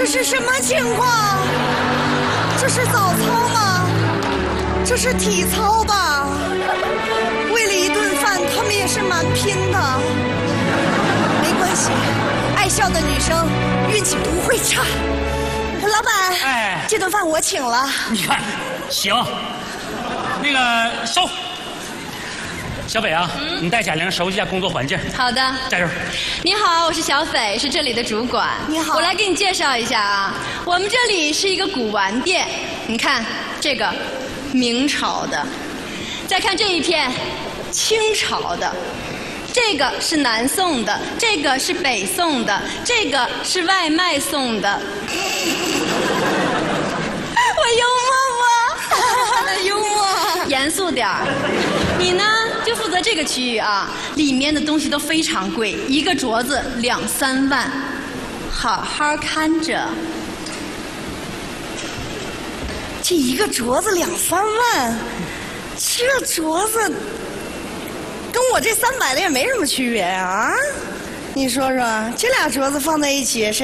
这是什么情况？这是早操吗？这是体操吧？为了一顿饭，他们也是蛮拼的。没关系，爱笑的女生运气不会差。老板， 哎， 这顿饭我请了。 你看，行，那个收。小北啊，你带贾玲熟悉一下工作环境。 好的， 加油。 你好，我是小斐，是这里的主管。 你好， 我来给你介绍一下啊，我们这里是一个古玩店。你看这个，明朝的，再看这一片，清朝的。这个是南宋的，这个是北宋的，这个是外卖送的。我幽默不？幽默。严肃点儿。你呢，就负责这个区域啊，里面的东西都非常贵，一个镯子2、3万，好好看着。 这一个镯子2、3万，这镯子跟我这300的也没什么区别啊！你说说，这俩镯子放在一起，谁